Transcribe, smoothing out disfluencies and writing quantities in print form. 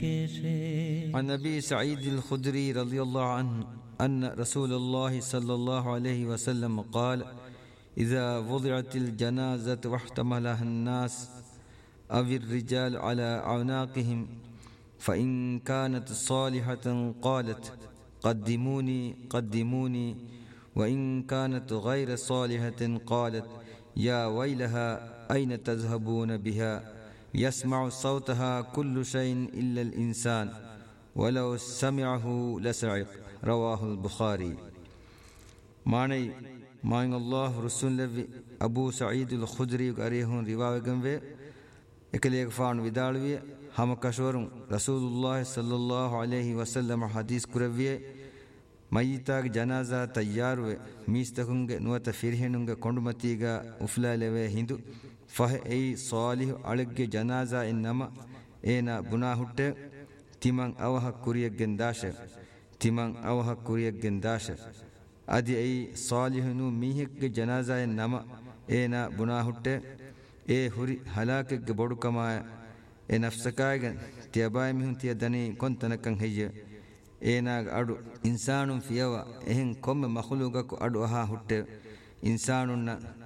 عن أبي سعيد الخدري رضي الله عنه أن رسول الله صلى الله عليه وسلم قال: إذا وضعت الجنازة واحتملها الناس أو الرجال على أعناقهم فإن كانت صالحة قالت: قدموني قدموني، وإن كانت غير صالحة قالت: يا ويلها أين تذهبون بها؟ يسمع صوتها كل شيء إلا الإنسان ولو سمعه لسعق. رواه البخاري. معني ماين الله رسول لبي أبو سعيد الخدري أريهون رواية وي إكليك فان ودالوي هم كشورم رسول الله صلى الله عليه وسلم حديث كروي ميتاك جنازة تيار ميستكونغ نوات فيرهنونغ كوندمتيغا أفلالوي هندو فه أي صالح ألق جنازة إنما إينا بناهوت تيمان أوها كوريك جنداشة تيمان أوها كوريك جنداشة أدي أي صالح نو ميهك جنازة إنما إينا بناهوت إيه هوري هلاكك بودكما إيه نفسكايغن تياباي ميهن تيادني كنتنكن هي إينا أدو إنسان فيوا إهن كم مخلوقك أدو أها هوت إنسان